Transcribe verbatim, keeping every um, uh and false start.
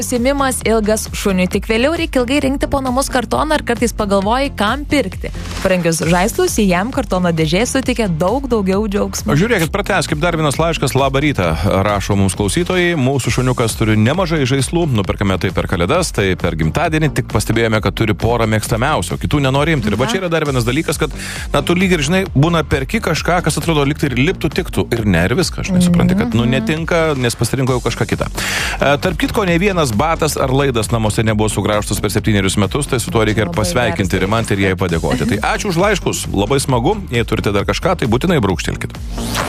Užsiėmimas ilgas šuniui, tik vėliau reikia ilgai rinkti po namus kartoną ir kartais pagalvoji, kam pirkti. Parangius žaislus, į jam kartono dėžė suteikia daug daugiau džiaugsmo. Žiūrėkit, pratęs, kaip dar vienas laiškas, labą rytą, rašo mums klausytojai. Mūsų šuniukas turi nemažai žaislų, nuperkame tai per kalėdas, tai per gimtadienį, tik pastebėjome, kad turi porą mėgstamiausių, kitų nenorim. Ir va čia yra dar vienas dalykas, kad, na, tu lyg ir, žinai, būna perki kažką, kas atrodo lyg tai ir liptų tiktų, ir ne, ir viską, žinai, supranti, kad, nu, netinka, nes pasirinko jau kažką kitą. E, tarp kitko, ne vienas batas ar laidas namuose nebuvo sugraužtas per septynerius metus, tai su tuo reikia ir pasveikinti Rimantę ir jai padėkoti. Tai ačiū už laiškus, labai smagu, jei turite dar kažką, tai būtinai brūkštelkit.